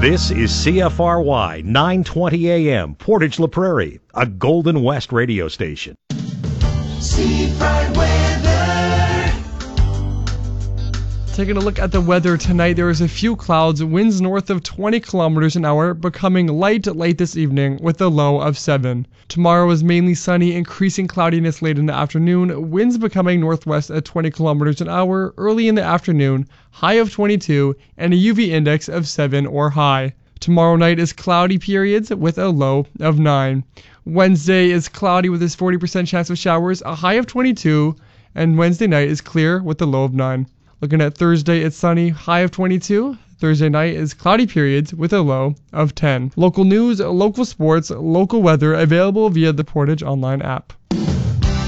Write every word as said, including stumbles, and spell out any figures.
This is C F R Y nine twenty A M, Portage La Prairie, a Golden West radio station. Seafront weather. Taking a look at the weather tonight, there is a few clouds, winds north of twenty kilometers an hour, becoming light late this evening with a low of seven. Tomorrow is mainly sunny, increasing cloudiness late in the afternoon, winds becoming northwest at twenty kilometers an hour early in the afternoon, high of twenty-two, and a U V index of seven or high. Tomorrow night is cloudy periods with a low of nine. Wednesday is cloudy with a forty percent chance of showers, a high of twenty-two, and Wednesday night is clear with a low of nine. Looking at Thursday, it's sunny, high of twenty-two. Thursday night is cloudy periods with a low of ten. Local news, local sports, local weather available via the Portage Online app.